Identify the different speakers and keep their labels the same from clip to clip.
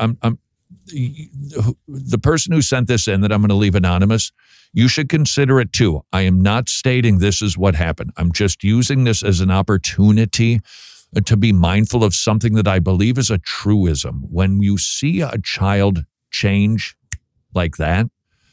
Speaker 1: the person who sent this in that I'm going to leave anonymous, you should consider it too. I am not stating this is what happened. I'm just using this as an opportunity to be mindful of something that I believe is a truism. When you see a child change like that,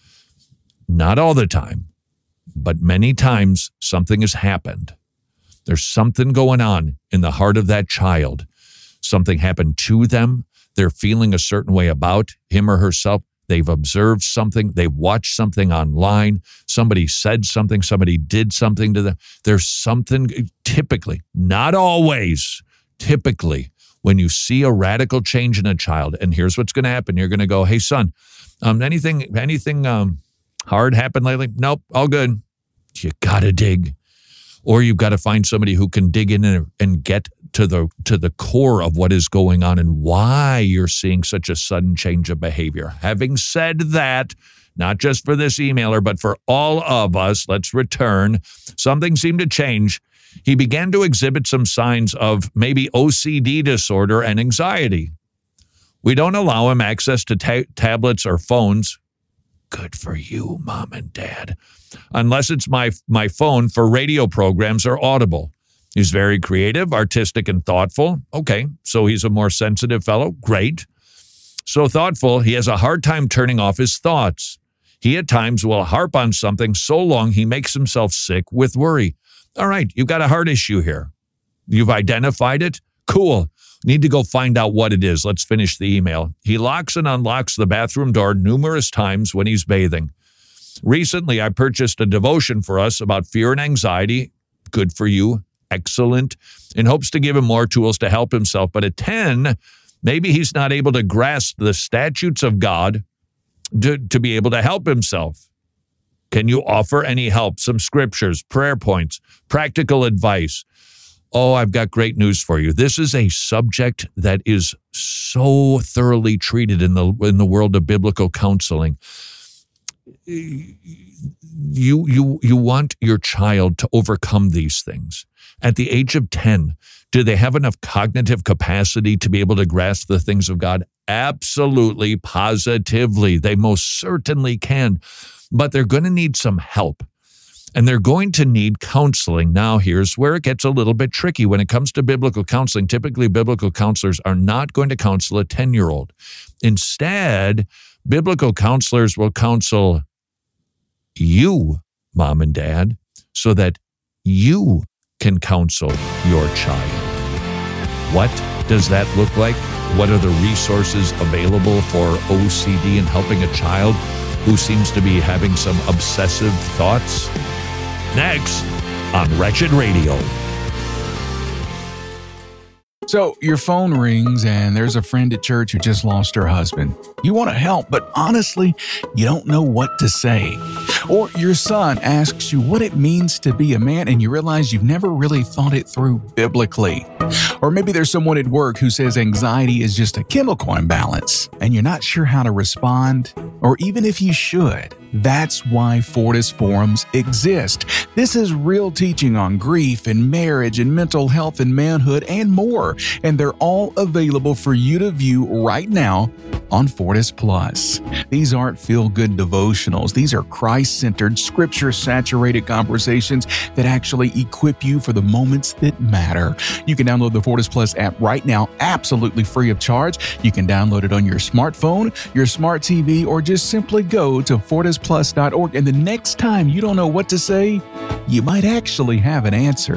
Speaker 1: not all the time, but many times something has happened. There's something going on in the heart of that child. Something happened to them. They're feeling a certain way about him or herself. They've observed something. They've watched something online. Somebody said something. Somebody did something to them. There's something, typically, not always, typically, when you see a radical change in a child, and here's what's going to happen. You're going to go, hey, son, anything hard happened lately? Nope, all good. You got to dig. Or you've got to find somebody who can dig in and get to the core of what is going on and why you're seeing such a sudden change of behavior. Having said that, not just for this emailer, but for all of us, let's return. Something seemed to change. He began to exhibit some signs of maybe OCD disorder and anxiety. We don't allow him access to tablets or phones. Good for you, Mom and Dad. Unless it's my phone for radio programs or Audible. He's very creative, artistic, and thoughtful. Okay, so he's a more sensitive fellow. Great. So thoughtful, he has a hard time turning off his thoughts. He at times will harp on something so long he makes himself sick with worry. All right, you've got a heart issue here. You've identified it? Cool. Need to go find out what it is. Let's finish the email. He locks and unlocks the bathroom door numerous times when he's bathing. Recently, I purchased a devotion for us about fear and anxiety. Good for you. Excellent. In hopes to give him more tools to help himself. But at 10, maybe he's not able to grasp the statutes of God to be able to help himself. Can you offer any help? Some scriptures, prayer points, practical advice. Oh, I've got great news for you. This is a subject that is so thoroughly treated in the world of biblical counseling. You want your child to overcome these things. At the age of 10, do they have enough cognitive capacity to be able to grasp the things of God? Absolutely, positively. They most certainly can. But they're going to need some help. And they're going to need counseling. Now, here's where it gets a little bit tricky. When it comes to biblical counseling, typically biblical counselors are not going to counsel a 10-year-old. Instead, biblical counselors will counsel you, Mom and Dad, so that you can counsel your child. What does that look like? What are the resources available for OCD and helping a child who seems to be having some obsessive thoughts? Next on Wretched Radio.
Speaker 2: So your phone rings and there's a friend at church who just lost her husband. You want to help, but honestly, you don't know what to say. Or your son asks you what it means to be a man and you realize you've never really thought it through biblically. Or maybe there's someone at work who says anxiety is just a chemical imbalance and you're not sure how to respond, or even if you should. That's why Fortis Forums exist. This is real teaching on grief and marriage and mental health and manhood and more. And they're all available for you to view right now on Fortis Plus. These aren't feel-good devotionals. These are Christ-centered, scripture-saturated conversations that actually equip you for the moments that matter. You can download the Fortis Plus app right now, absolutely free of charge. You can download it on your smartphone, your smart TV, or just simply go to fortisplus.org. And the next time you don't know what to say, you might actually have an answer.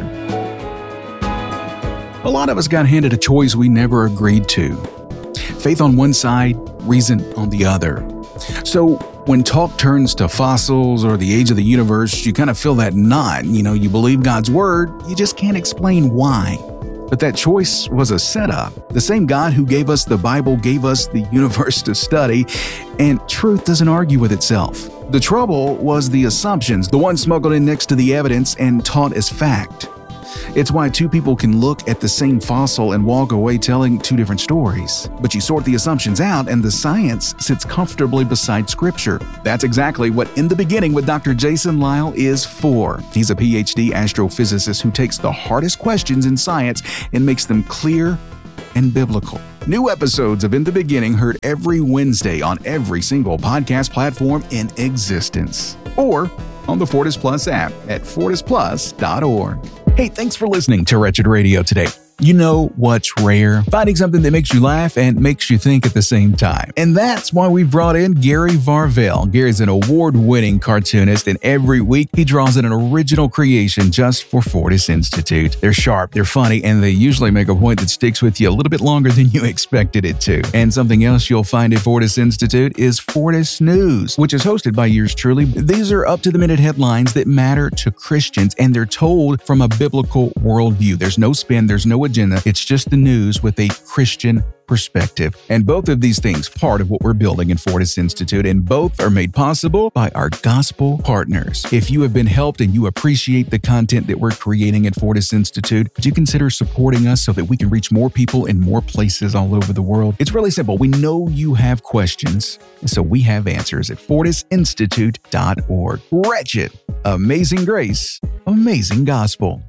Speaker 2: A lot of us got handed a choice we never agreed to. Faith on one side, reason on the other. So when talk turns to fossils or the age of the universe, you kind of feel that knot. You believe God's word, you just can't explain why. But that choice was a setup. The same God who gave us the Bible gave us the universe to study, and truth doesn't argue with itself. The trouble was the assumptions, the ones smuggled in next to the evidence and taught as fact. It's why two people can look at the same fossil and walk away telling two different stories. But you sort the assumptions out and the science sits comfortably beside Scripture. That's exactly what In the Beginning with Dr. Jason Lisle is for. He's a PhD astrophysicist who takes the hardest questions in science and makes them clear and biblical. New episodes of In the Beginning heard every Wednesday on every single podcast platform in existence, or on the Fortis Plus app at fortisplus.org. Hey, thanks for listening to Wretched Radio today. You know what's rare? Finding something that makes you laugh and makes you think at the same time. And that's why we brought in Gary Varvel. Gary's an award-winning cartoonist, and every week he draws in an original creation just for Fortis Institute. They're sharp, they're funny, and they usually make a point that sticks with you a little bit longer than you expected it to. And something else you'll find at Fortis Institute is Fortis News, which is hosted by yours truly. These are up-to-the-minute headlines that matter to Christians, and they're told from a biblical worldview. There's no spin, there's no agenda. It's just the news with a Christian perspective. And both of these things, part of what we're building in Fortis Institute, and both are made possible by our gospel partners. If you have been helped and you appreciate the content that we're creating at Fortis Institute, would you consider supporting us so that we can reach more people in more places all over the world? It's really simple. We know you have questions, and so we have answers at fortisinstitute.org. Wretched, amazing grace, amazing gospel.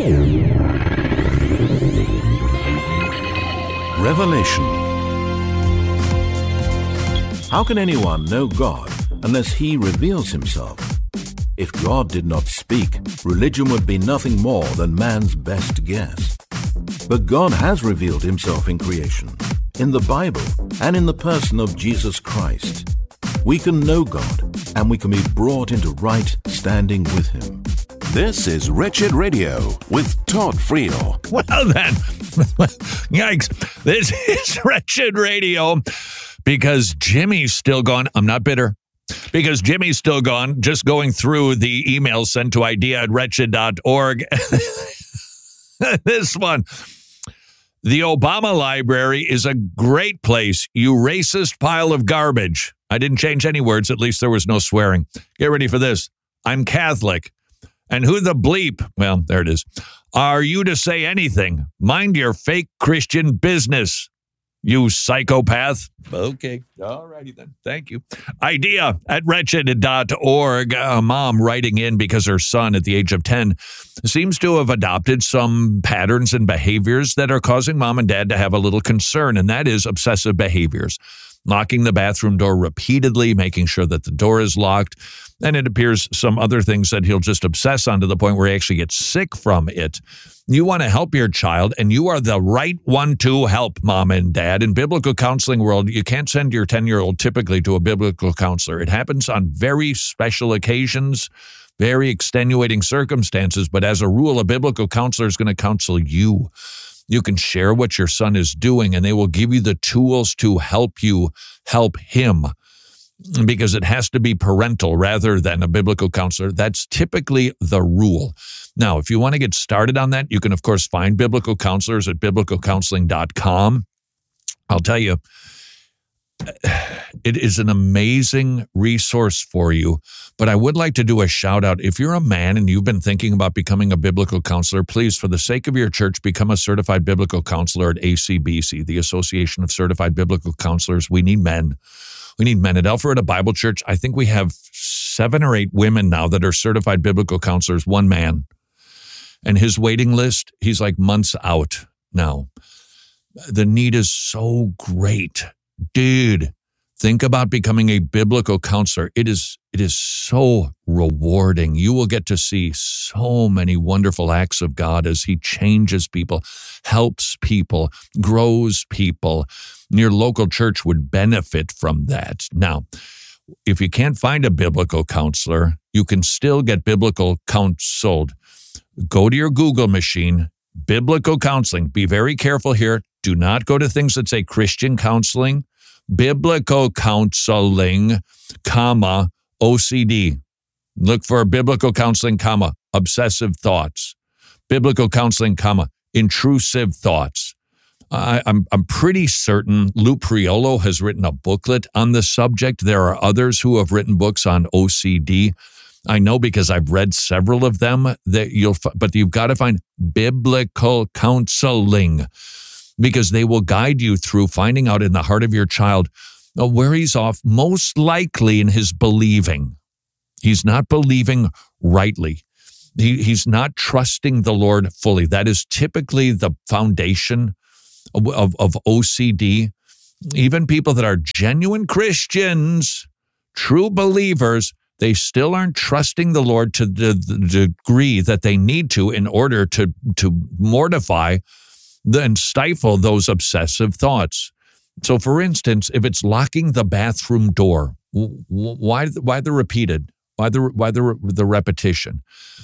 Speaker 3: Revelation. How can anyone know God unless He reveals Himself? If God did not speak, religion would be nothing more than man's best guess. But God has revealed Himself in creation, in the Bible, and in the person of Jesus Christ. We can know God, and we can be brought into right standing with Him.
Speaker 4: This is Wretched Radio with Todd Friel.
Speaker 1: Well then, yikes. This is Wretched Radio because Jimmy's still gone. I'm not bitter. Because Jimmy's still gone, just going through the email sent to idea@wretched.org. This one. The Obama Library is a great place, you racist pile of garbage. I didn't change any words. At least there was no swearing. Get ready for this. I'm Catholic. And who the bleep, well, there it is, are you to say anything? Mind your fake Christian business, you psychopath. Okay, all righty then. Thank you. Idea@wretched.org. A mom writing in because her son at the age of 10 seems to have adopted some patterns and behaviors that are causing mom and dad to have a little concern, and that is obsessive behaviors. Locking the bathroom door repeatedly, making sure that the door is locked, and it appears some other things that he'll just obsess on to the point where he actually gets sick from it. You want to help your child, and you are the right one to help, mom and dad. In biblical counseling world, you can't send your 10-year-old typically to a biblical counselor. It happens on very special occasions, very extenuating circumstances, but as a rule, a biblical counselor is going to counsel you. You can share what your son is doing, and they will give you the tools to help you help him, because it has to be parental rather than a biblical counselor. That's typically the rule. Now, if you want to get started on that, you can, of course, find biblical counselors at biblicalcounseling.com. I'll tell you, it is an amazing resource for you. But I would like to do a shout out. If you're a man and you've been thinking about becoming a biblical counselor, please, for the sake of your church, become a certified biblical counselor at ACBC, the Association of Certified Biblical Counselors. We need men. We need men. At Alpharetta Bible Church, I think we have 7 or 8 women now that are certified biblical counselors, one man. And his waiting list, he's like months out now. The need is so great. Dude, think about becoming a biblical counselor. It is so rewarding. You will get to see so many wonderful acts of God as He changes people, helps people, grows people. Your local church would benefit from that. Now, if you can't find a biblical counselor, you can still get biblical counseled. Go to your Google machine, biblical counseling. Be very careful here. Do not go to things that say Christian counseling. Biblical counseling, comma, OCD. Look for biblical counseling, comma, obsessive thoughts. Biblical counseling, comma, intrusive thoughts. I'm pretty certain Lou Priolo has written a booklet on the subject. There are others who have written books on OCD. I know because I've read several of them. But you've got to find biblical counseling, because they will guide you through finding out in the heart of your child where he's off, most likely in his believing. He's not believing rightly. He's not trusting the Lord fully. That is typically the foundation of OCD, even people that are genuine Christians, true believers, they still aren't trusting the Lord to the degree that they need to in order to mortify and stifle those obsessive thoughts. So, for instance, if it's locking the bathroom door, why the repeated? Why the repetition?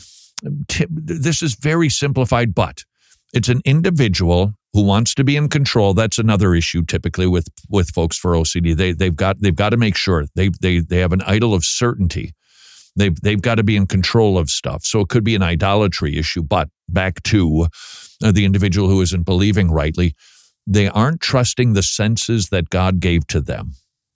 Speaker 1: This is very simplified, but it's an individual who wants to be in control. That's another issue typically with folks for OCD. They've got to make sure they have an idol of certainty. They've got to be in control of stuff. So it could be an idolatry issue. But back to the individual who isn't believing rightly, they aren't trusting the senses that God gave to them.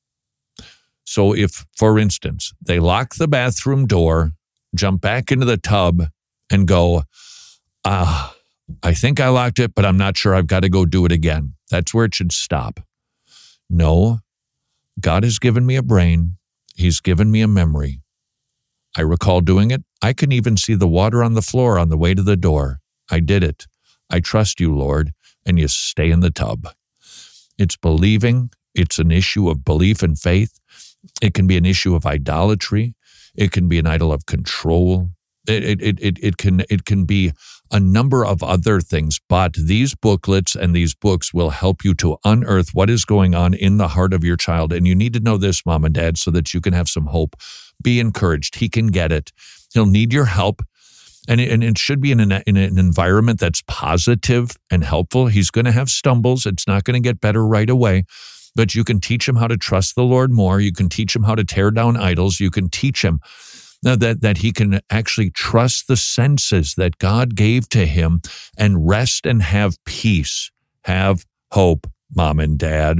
Speaker 1: So if, for instance, they lock the bathroom door, jump back into the tub, and go, I think I locked it, but I'm not sure. I've got to go do it again. That's where it should stop. No, God has given me a brain. He's given me a memory. I recall doing it. I can even see the water on the floor on the way to the door. I did it. I trust you, Lord, and you stay in the tub. It's believing. It's an issue of belief and faith. It can be an issue of idolatry. It can be an idol of control. It can be a number of other things, but these booklets and these books will help you to unearth what is going on in the heart of your child. And you need to know this, Mom and Dad, so that you can have some hope. Be encouraged. He can get it. He'll need your help. And it should be in an environment that's positive and helpful. He's going to have stumbles. It's not going to get better right away. But you can teach him how to trust the Lord more. You can teach him how to tear down idols. You can teach him that he can actually trust the senses that God gave to him and rest and have peace, have hope, Mom and Dad.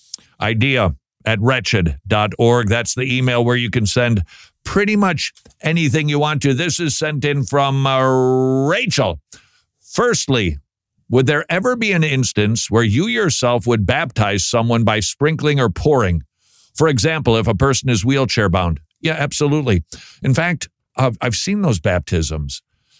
Speaker 1: idea@wretched.org. That's the email where you can send pretty much anything you want to. This is sent in from Rachel. Firstly, would there ever be an instance where you yourself would baptize someone by sprinkling or pouring? For example, if a person is wheelchair bound. Yeah, absolutely. In fact, I've seen those baptisms.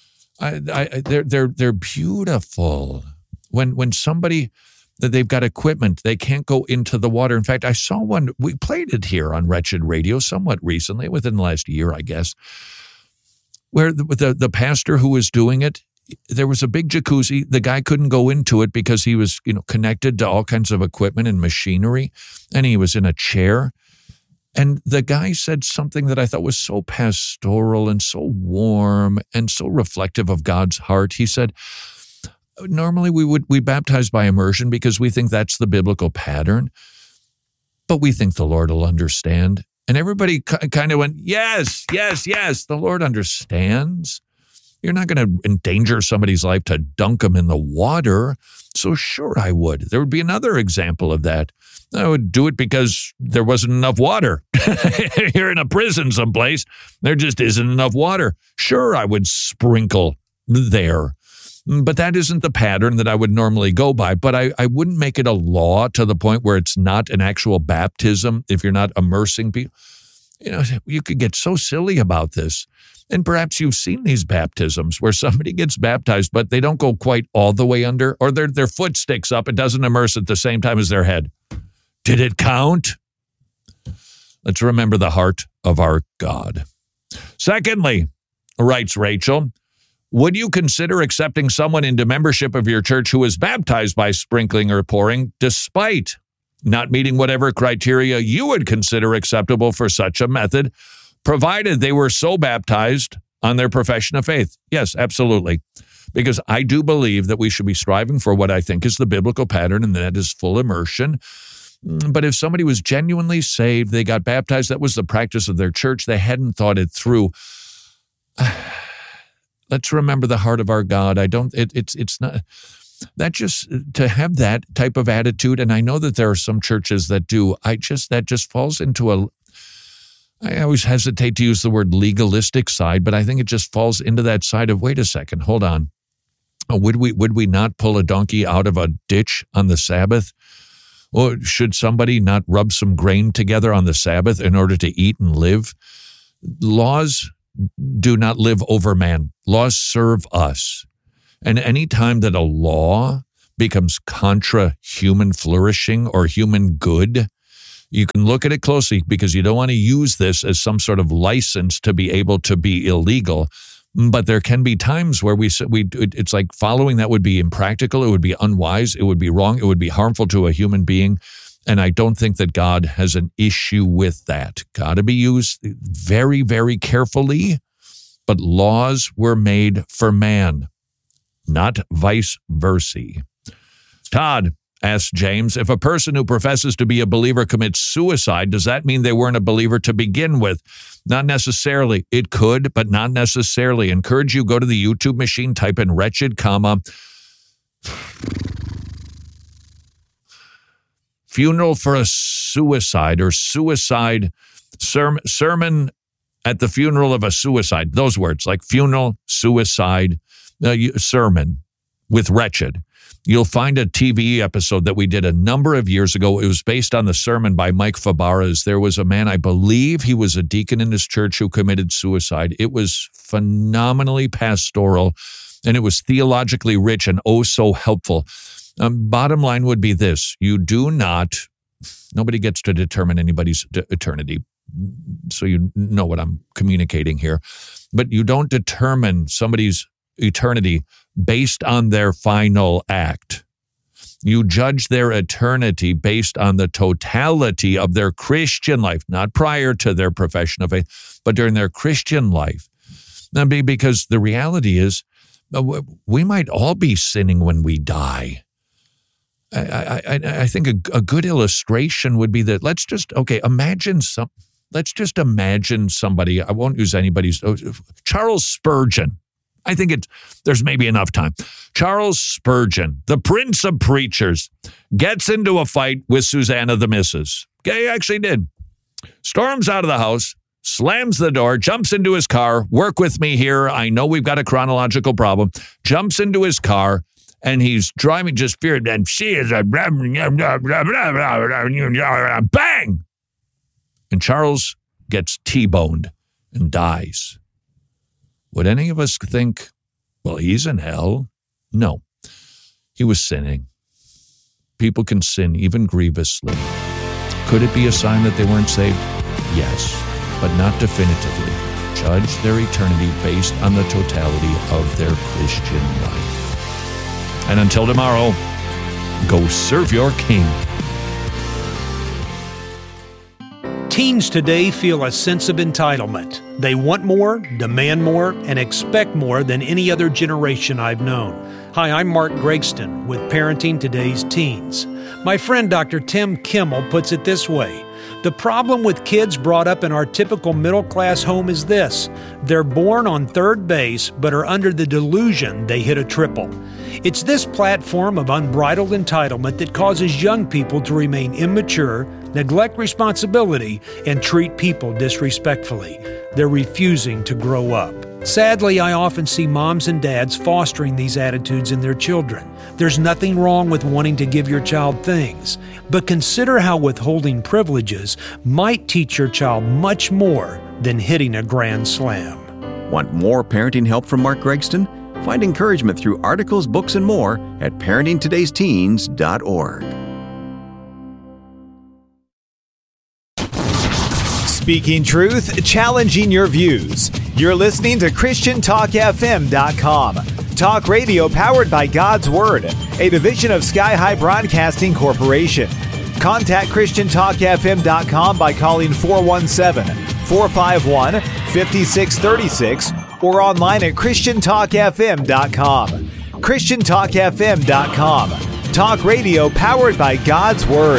Speaker 1: They're beautiful. When somebody that they've got equipment, they can't go into the water. In fact, I saw one. We played it here on Wretched Radio somewhat recently, within the last year, I guess, where the pastor who was doing it, there was a big jacuzzi. The guy couldn't go into it because he was, connected to all kinds of equipment and machinery, and he was in a chair. And the guy said something that I thought was so pastoral and so warm and so reflective of God's heart. He said, normally we baptize by immersion because we think that's the biblical pattern, but we think the Lord will understand. And everybody kind of went, yes, the Lord understands. You're not going to endanger somebody's life to dunk them in the water. So sure, I would. There would be another example of that. I would do it because there wasn't enough water. You're in a prison someplace. There just isn't enough water. Sure, I would sprinkle there. But that isn't the pattern that I would normally go by. But I wouldn't make it a law to the point where it's not an actual baptism if you're not immersing people. You could get so silly about this. And perhaps you've seen these baptisms where somebody gets baptized, but they don't go quite all the way under, or their foot sticks up. It doesn't immerse at the same time as their head. Did it count? Let's remember the heart of our God. Secondly, writes Rachel, would you consider accepting someone into membership of your church who is baptized by sprinkling or pouring, despite not meeting whatever criteria you would consider acceptable for such a method, provided they were so baptized on their profession of faith? Yes, absolutely. Because I do believe that we should be striving for what I think is the biblical pattern, and that is full immersion. But if somebody was genuinely saved, they got baptized, that was the practice of their church, they hadn't thought it through. Let's remember the heart of our God. It's not that just to have that type of attitude. And I know that there are some churches that do. That just falls into I always hesitate to use the word legalistic side, but I think it just falls into that side of, wait a second, hold on. Would we not pull a donkey out of a ditch on the Sabbath? Or should somebody not rub some grain together on the Sabbath in order to eat and live? Laws do not live over man. Laws serve us. And any time that a law becomes contra human flourishing or human good. You can look at it closely because you don't want to use this as some sort of license to be able to be illegal. But there can be times where it's like following that would be impractical. It would be unwise. It would be wrong. It would be harmful to a human being. And I don't think that God has an issue with that. Got to be used very, very carefully. But laws were made for man, not vice versa. Todd asked James, if a person who professes to be a believer commits suicide, does that mean they weren't a believer to begin with? Not necessarily. It could, but not necessarily. Encourage you, go to the YouTube machine, type in wretched, funeral for a suicide or suicide sermon at the funeral of a suicide. Those words like funeral, suicide, sermon with wretched. You'll find a TV episode that we did a number of years ago. It was based on the sermon by Mike Fabarez. There was a man, I believe he was a deacon in his church, who committed suicide. It was phenomenally pastoral, and it was theologically rich and oh so helpful. Bottom line would be this. Nobody gets to determine anybody's eternity. So you know what I'm communicating here. But you don't determine somebody's eternity based on their final act. You judge their eternity based on the totality of their Christian life, not prior to their profession of faith, but during their Christian life. Now, because the reality is, we might all be sinning when we die. I think a good illustration would be that let's just imagine somebody. I won't use anybody's. Charles Spurgeon. I think there's maybe enough time. Charles Spurgeon, the prince of preachers, gets into a fight with Susanna the Missus. Okay, he actually did. Storms out of the house, slams the door, jumps into his car. Work with me here. I know we've got a chronological problem. Jumps into his car. And he's driving just feared, and she is a bang! And Charles gets T-boned and dies. Would any of us think, well, he's in hell? No. He was sinning. People can sin even grievously. Could it be a sign that they weren't saved? Yes, but not definitively. Judge their eternity based on the totality of their Christian life. And until tomorrow, go serve your king.
Speaker 5: Teens today feel a sense of entitlement. They want more, demand more, and expect more than any other generation I've known. Hi, I'm Mark Gregston with Parenting Today's Teens. My friend Dr. Tim Kimmel puts it this way. The problem with kids brought up in our typical middle-class home is this. They're born on third base, but are under the delusion they hit a triple. It's this platform of unbridled entitlement that causes young people to remain immature, neglect responsibility, and treat people disrespectfully. They're refusing to grow up. Sadly, I often see moms and dads fostering these attitudes in their children. There's nothing wrong with wanting to give your child things, but consider how withholding privileges might teach your child much more than hitting a grand slam.
Speaker 6: Want more parenting help from Mark Gregston? Find encouragement through articles, books, and more at parentingtodaysteens.org.
Speaker 7: Speaking truth, challenging your views. You're listening to ChristianTalkFM.com. Talk radio powered by God's Word, a division of Sky High Broadcasting Corporation. Contact ChristianTalkFM.com by calling 417-451-5636 or online at ChristianTalkFM.com. ChristianTalkFM.com. Talk radio powered by God's Word.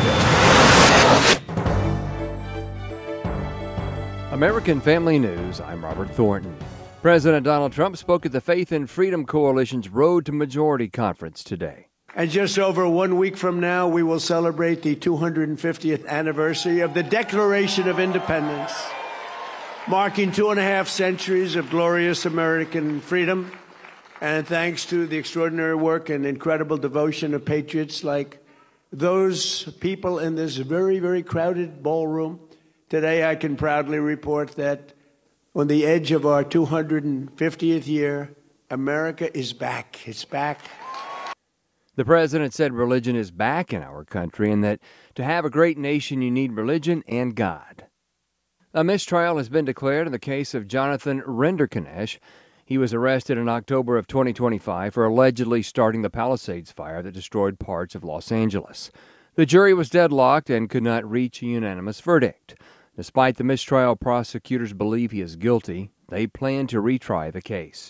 Speaker 8: American Family News, I'm Robert Thornton. President Donald Trump spoke at the Faith and Freedom Coalition's Road to Majority Conference today.
Speaker 9: And just over 1 week from now, we will celebrate the 250th anniversary of the Declaration of Independence, marking 2.5 centuries of glorious American freedom. And thanks to the extraordinary work and incredible devotion of patriots like those people in this very, very crowded ballroom, today I can proudly report that on the edge of our 250th year, America is back. It's back.
Speaker 8: The president said religion is back in our country and that to have a great nation you need religion and God. A mistrial has been declared in the case of Jonathan Renderkanesh. He was arrested in October of 2025 for allegedly starting the Palisades fire that destroyed parts of Los Angeles. The jury was deadlocked and could not reach a unanimous verdict. Despite the mistrial, prosecutors believe he is guilty. They plan to retry the case.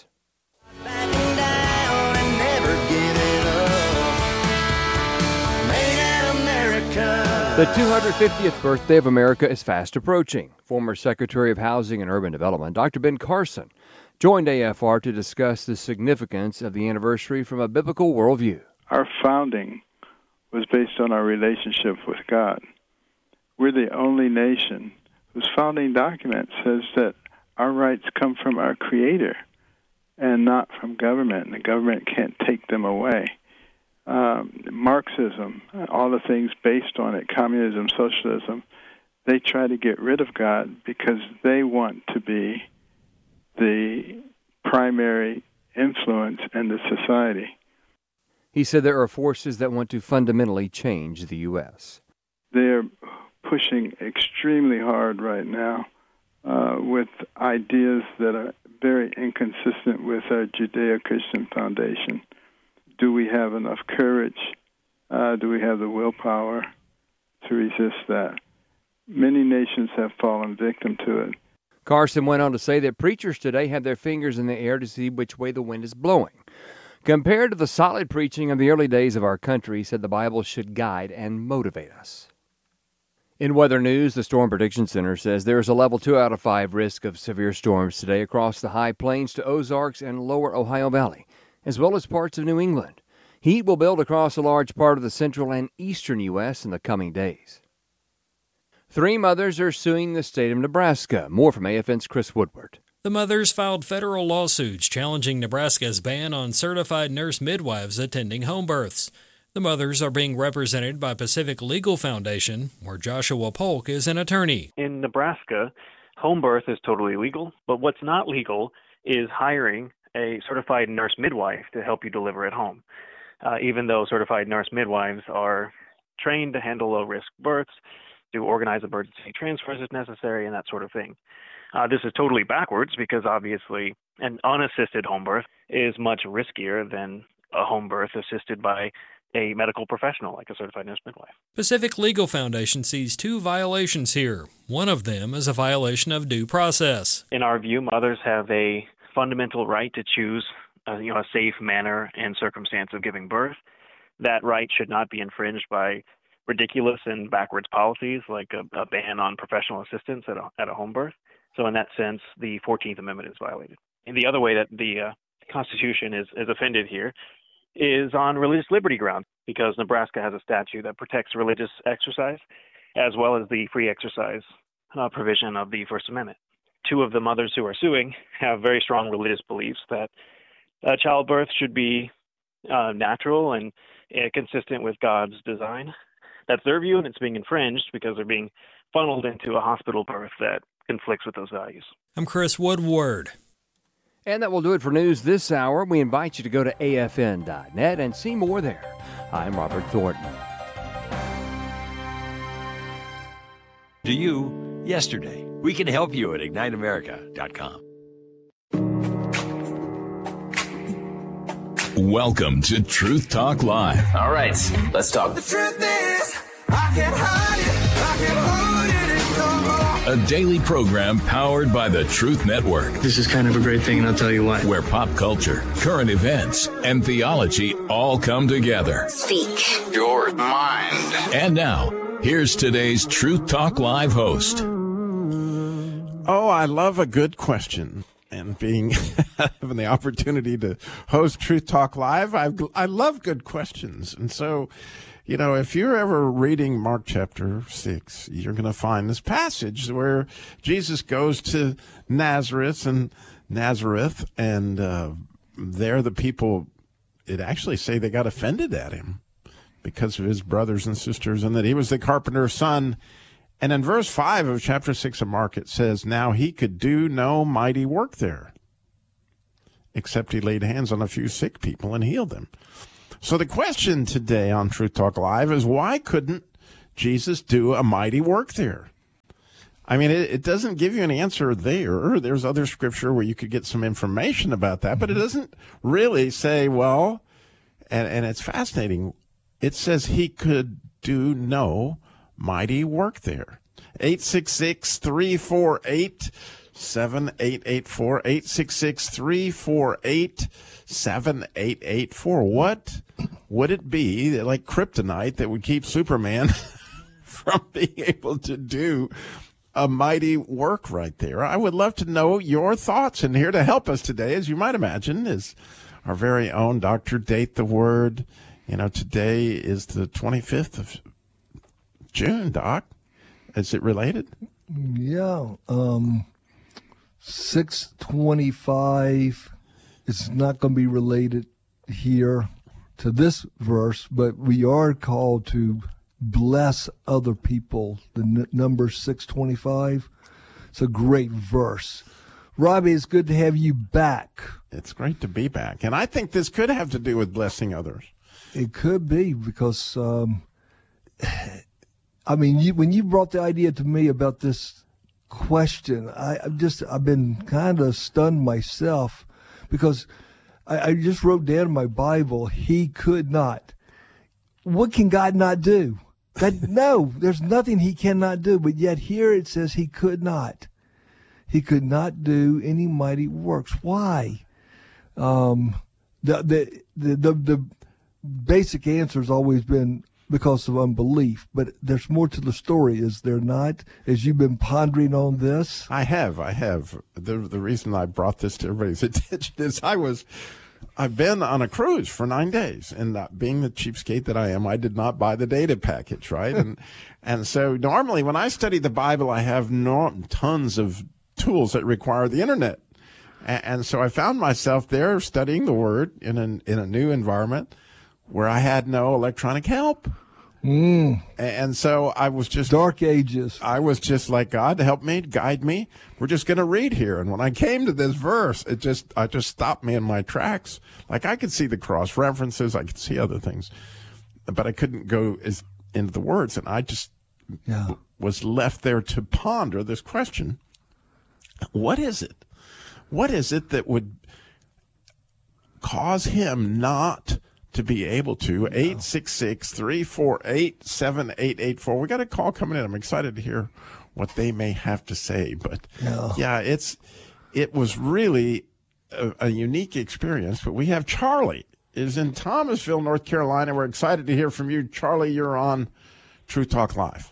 Speaker 8: The 250th birthday of America is fast approaching. Former Secretary of Housing and Urban Development, Dr. Ben Carson, joined AFR to discuss the significance of the anniversary from a biblical worldview.
Speaker 10: Our founding was based on our relationship with God. We're the only nation whose founding document says that our rights come from our Creator and not from government, and the government can't take them away. Marxism, all the things based on it, communism, socialism, they try to get rid of God because they want to be the primary influence in the society.
Speaker 8: He said there are forces that want to fundamentally change the U.S.
Speaker 10: They're pushing extremely hard right now with ideas that are very inconsistent with our Judeo-Christian foundation. Do we have enough courage? Do we have the willpower to resist that? Many nations have fallen victim to it.
Speaker 8: Carson went on to say that preachers today have their fingers in the air to see which way the wind is blowing. Compared to the solid preaching of the early days of our country, he said the Bible should guide and motivate us. In weather news, the Storm Prediction Center says there is a level 2 out of 5 risk of severe storms today across the high plains to Ozarks and lower Ohio Valley, as well as parts of New England. Heat will build across a large part of the central and eastern U.S. in the coming days. 3 mothers are suing the state of Nebraska. More from AFN's Chris Woodward.
Speaker 11: The mothers filed federal lawsuits challenging Nebraska's ban on certified nurse midwives attending home births. The mothers are being represented by Pacific Legal Foundation, where Joshua Polk is an attorney.
Speaker 12: In Nebraska, home birth is totally legal, but what's not legal is hiring a certified nurse midwife to help you deliver at home. Even though certified nurse midwives are trained to handle low-risk births, to organize emergency transfers if necessary, and that sort of thing. This is totally backwards because obviously an unassisted home birth is much riskier than a home birth assisted by a medical professional like a certified nurse midwife.
Speaker 11: Pacific Legal Foundation sees 2 violations here. One of them is a violation of due process.
Speaker 12: In our view, mothers have a fundamental right to choose a safe manner and circumstance of giving birth. That right should not be infringed by ridiculous and backwards policies like a ban on professional assistance at a home birth. So in that sense, the 14th Amendment is violated. And the other way that the Constitution is offended here is on religious liberty grounds, because Nebraska has a statute that protects religious exercise as well as the free exercise provision of the First Amendment. 2 of the mothers who are suing have very strong religious beliefs that childbirth should be natural and consistent with God's design. That's their view, and it's being infringed because they're being funneled into a hospital birth that conflicts with those values.
Speaker 11: I'm Chris Woodward.
Speaker 8: And that will do it for news this hour. We invite you to go to afn.net and see more there. I'm Robert Thornton.
Speaker 13: To you, yesterday. We can help you at IgniteAmerica.com.
Speaker 14: Welcome to Truth Talk Live.
Speaker 15: All right, let's talk.
Speaker 14: The truth is, I can't hide it. I can't hold it no more. A daily program powered by the Truth Network.
Speaker 16: This is kind of a great thing, and I'll tell you why.
Speaker 14: Where pop culture, current events, and theology all come together.
Speaker 15: Speak your mind.
Speaker 14: And now, here's today's Truth Talk Live host.
Speaker 17: Oh, I love a good question. And having the opportunity to host Truth Talk Live, I love good questions. And so, if you're ever reading Mark chapter 6, you're going to find this passage where Jesus goes to Nazareth, and there the people, it actually say they got offended at him because of his brothers and sisters, and that he was the carpenter's son. And in verse 5 of chapter 6 of Mark, it says, now he could do no mighty work there, except he laid hands on a few sick people and healed them. So the question today on Truth Talk Live is, why couldn't Jesus do a mighty work there? I mean, it doesn't give you an answer there. There's other scripture where you could get some information about that, but it doesn't really say, well, and it's fascinating. It says he could do no mighty work there. 866-348-7884, 866-348-7884. What would it be, like kryptonite, that would keep Superman from being able to do a mighty work right there? I would love to know your thoughts. And here to help us today, as you might imagine, is our very own Dr. Date the Word. You know, today is the 25th of June, Doc. Is it related?
Speaker 18: Yeah. 625 is not going to be related here to this verse, but we are called to bless other people. The number 625. It's a great verse. Robbie, it's good to have you back.
Speaker 17: It's great to be back. And I think this could have to do with blessing others.
Speaker 18: It could be, because, I mean, when you brought the idea to me about this question, I've been kind of stunned myself, because I just wrote down in my Bible, he could not. What can God not do? No, there's nothing he cannot do, but yet here it says he could not. He could not do any mighty works. Why? The basic answer has always been because of unbelief, but there's more to the story, is there not? As you've been pondering on this,
Speaker 17: I have. The reason I brought this to everybody's attention is I've been on a cruise for 9 days, and being the cheapskate that I am, I did not buy the data package, right? and so normally when I study the Bible, I have tons of tools that require the internet, and so I found myself there studying the Word in a new environment where I had no electronic help. And so I was just
Speaker 18: dark ages.
Speaker 17: I was just like, God, help me, guide me. We're just going to read here. And when I came to this verse, I just stopped me in my tracks. Like, I could see the cross references, I could see other things, but I couldn't go into the words. And I just was left there to ponder this question. What is it? What is it that would cause him not to be able to? 866-348-7884. We got a call coming in. I'm excited to hear what they may have to say. But it was really a unique experience. But we have Charlie is in Thomasville, North Carolina. We're excited to hear from you. Charlie, you're on Truth Talk Live.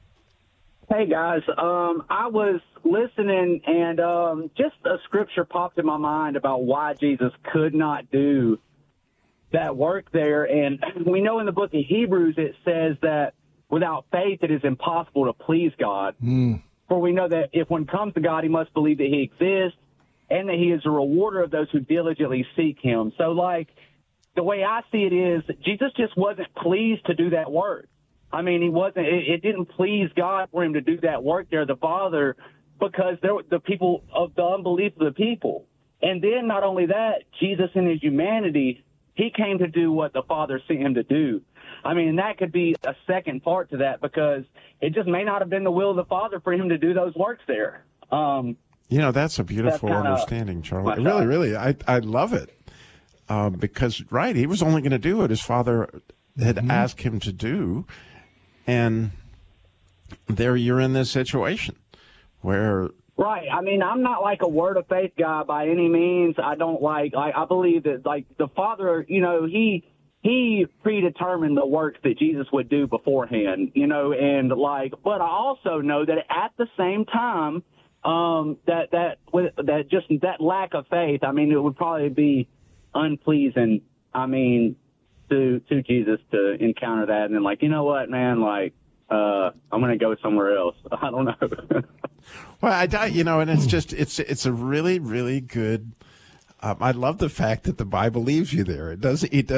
Speaker 19: Hey, guys. I was listening, and just a scripture popped in my mind about why Jesus could not do that work there. And we know in the book of Hebrews it says that without faith it is impossible to please God. For we know that if one comes to God, he must believe that he exists and that he is a rewarder of those who diligently seek him. So, like, the way I see it is Jesus just wasn't pleased to do that work. I mean, it didn't please God for him to do that work there, the Father, because there were the people of the unbelief of the people. And then not only that, Jesus in his humanity, he came to do what the Father sent him to do. I mean, that could be a second part to that, because it just may not have been the will of the Father for him to do those works there.
Speaker 17: That's a beautiful understanding, Charlie. Really, I love it. Because, right, he was only going to do what his Father had asked him to do. And there you're in this situation where...
Speaker 19: Right. I mean, I'm not like a word of faith guy by any means. I don't I believe that, like, the Father, he predetermined the works that Jesus would do beforehand, and but I also know that at the same time, that lack of faith, I mean, it would probably be unpleasing, I mean, to Jesus to encounter that and then, like, you know what, man, like, I'm going to go somewhere else. I don't know.
Speaker 17: Well, and it's just, it's a really, really good, I love the fact that the Bible leaves you there. It doesn't, it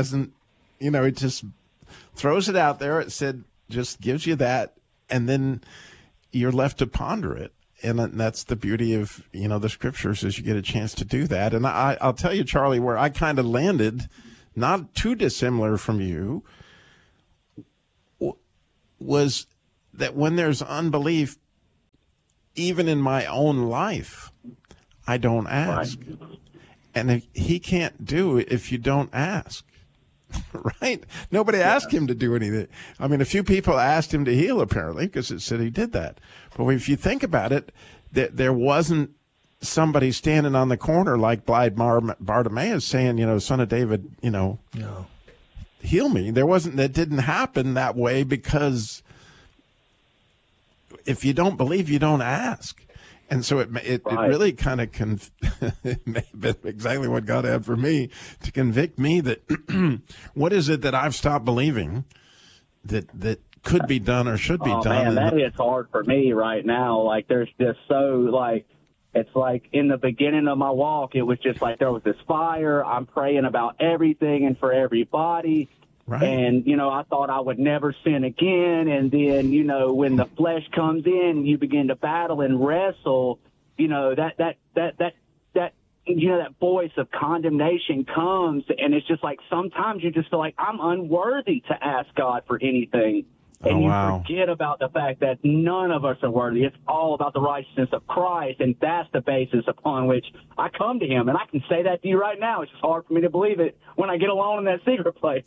Speaker 17: just throws it out there. It said, just gives you that, and then you're left to ponder it. And that's the beauty of, the scriptures, is you get a chance to do that. And I'll tell you, Charlie, where I kind of landed not too dissimilar from you, was that when there's unbelief, even in my own life, I don't ask. Right. And if he can't do it if you don't ask, right? Nobody asked him to do anything. I mean, a few people asked him to heal, apparently, because it said he did that. But if you think about it, there wasn't somebody standing on the corner like blind Bartimaeus saying, Son of David, heal me. That didn't happen that way, because if you don't believe, you don't ask. And so it really kind of it may have been exactly what God had for me, to convict me that what is it that I've stopped believing that could be done or should be done. Man,
Speaker 19: that is hard for me right now. Like, there's just it's like in the beginning of my walk, it was just like there was this fire. I'm praying about everything and for everybody. Right. And, I thought I would never sin again. And then, when the flesh comes in, you begin to battle and wrestle, that voice of condemnation comes. And it's just like, sometimes you just feel like I'm unworthy to ask God for anything. And you forget about the fact that none of us are worthy. It's all about the righteousness of Christ, and that's the basis upon which I come to him. And I can say that to you right now. It's just hard for me to believe it when I get alone in that secret place.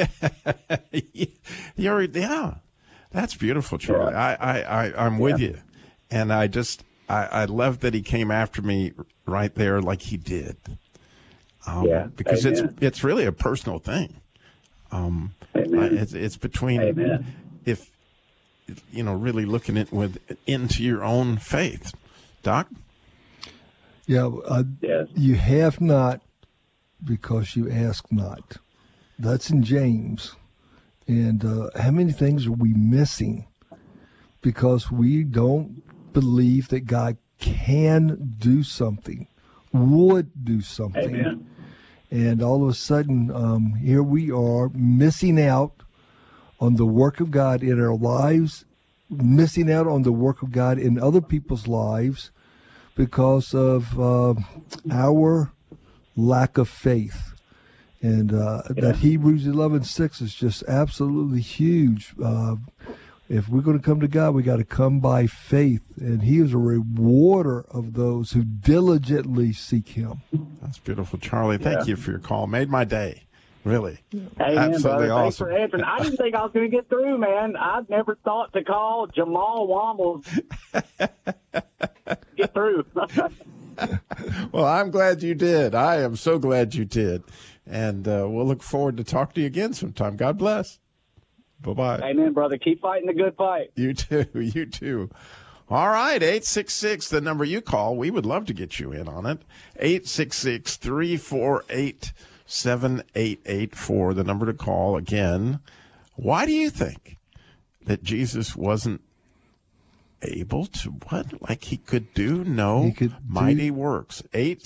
Speaker 17: That's beautiful, Charlie. Yeah. I'm with you. And I love that he came after me right there like he did. Because it's really a personal thing. It's between... Amen. If really looking into your own faith, Doc.
Speaker 18: Yeah, you have not because you ask not. That's in James. And how many things are we missing because we don't believe that God can do something, would do something? Amen. And all of a sudden, here we are missing out on the work of God in our lives, missing out on the work of God in other people's lives because of our lack of faith. And that Hebrews 11:6 is just absolutely huge. If we're going to come to God, we got to come by faith, and he is a rewarder of those who diligently seek him.
Speaker 17: That's beautiful, Charlie. Thank you for your call. Made my day. Really.
Speaker 19: Hey,
Speaker 17: absolutely
Speaker 19: man,
Speaker 17: awesome.
Speaker 19: Thanks for answering. I didn't think I was going to get through, man. I've never thought to call Jamal Wombles. Get through.
Speaker 17: Well, I'm glad you did. I am so glad you did. And we'll look forward to talking to you again sometime. God bless. Bye-bye.
Speaker 19: Amen, brother. Keep fighting the good fight.
Speaker 17: You too. You too. All right, 866, the number you call. We would love to get you in on it. 866-348-7884, the number to call. Again, why do you think that Jesus wasn't able to, what? Like he could do no mighty works.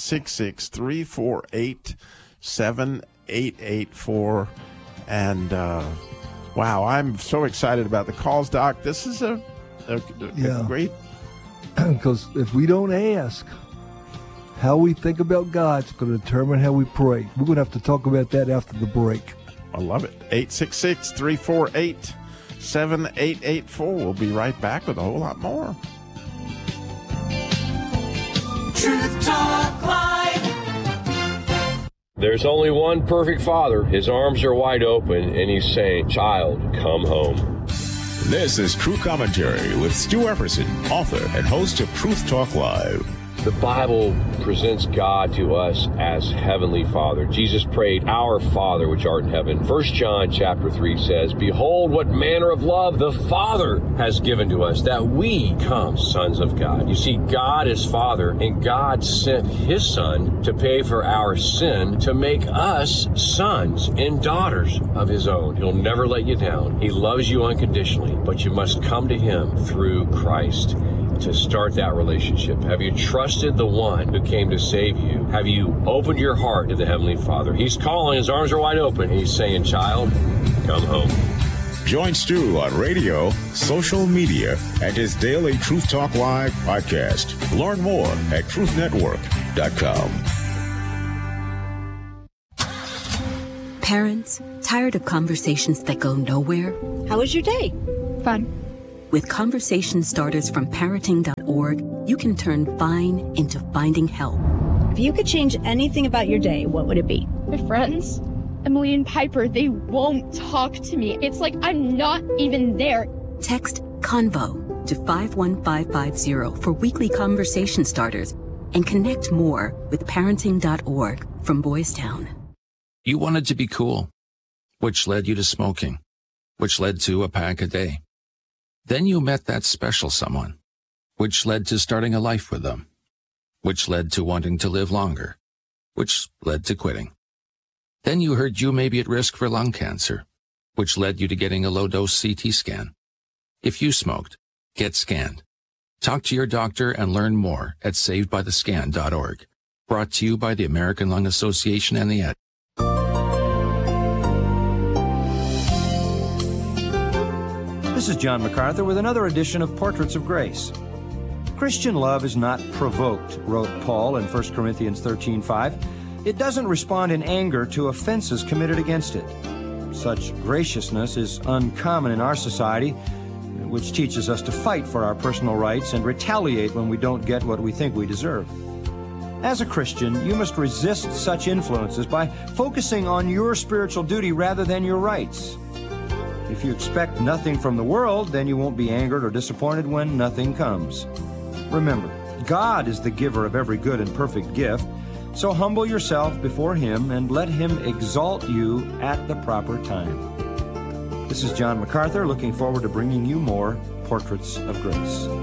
Speaker 17: 866-348-7884. And, wow, I'm so excited about the calls, Doc. This is a great.
Speaker 18: Because if we don't ask, how we think about God's going to determine how we pray. We're going to have to talk about that after the break.
Speaker 17: I love it. 866-348-7884. We'll be right back with a whole lot more.
Speaker 20: Truth Talk Live.
Speaker 21: There's only one perfect father. His arms are wide open, and he's saying, "Child, come home."
Speaker 22: This is True Commentary with Stu Epperson, author and host of Truth Talk Live.
Speaker 21: The Bible presents God to us as Heavenly Father. Jesus prayed, "Our Father which art in heaven." 1 John chapter 3 says, "Behold what manner of love the Father has given to us, that we become sons of God." You see, God is Father, and God sent His Son to pay for our sin, to make us sons and daughters of His own. He'll never let you down. He loves you unconditionally, but you must come to Him through Christ to start that relationship. Have you trusted the one who came to save you? Have you opened your heart to the Heavenly Father? He's calling. His arms are wide open. He's saying, "Child, come home."
Speaker 22: Join Stu on radio, social media, and his daily Truth Talk Live podcast. Learn more at truthnetwork.com.
Speaker 2: Parents, tired of conversations that go nowhere?
Speaker 3: How was your day?
Speaker 2: Fun. With conversation starters from parenting.org, you can turn fine into finding help.
Speaker 3: If you could change anything about your day, what would it be?
Speaker 23: My friends, Emily and Piper, they won't talk to me. It's like I'm not even there.
Speaker 2: Text CONVO to 51550 for weekly conversation starters and connect more with parenting.org from Boys Town.
Speaker 24: You wanted to be cool, which led you to smoking, which led to a pack a day. Then you met that special someone, which led to starting a life with them, which led to wanting to live longer, which led to quitting. Then you heard you may be at risk for lung cancer, which led you to getting a low-dose CT scan. If you smoked, get scanned. Talk to your doctor and learn more at savedbythescan.org. Brought to you by the American Lung Association and the Ed.
Speaker 25: This is John MacArthur with another edition of Portraits of Grace. Christian love is not provoked, wrote Paul in 1 Corinthians 13:5. It doesn't respond in anger to offenses committed against it. Such graciousness is uncommon in our society, which teaches us to fight for our personal rights and retaliate when we don't get what we think we deserve. As a Christian, you must resist such influences by focusing on your spiritual duty rather than your rights. If you expect nothing from the world, then you won't be angered or disappointed when nothing comes. Remember, God is the giver of every good and perfect gift, so humble yourself before Him and let Him exalt you at the proper time. This is John MacArthur, looking forward to bringing you more Portraits of Grace.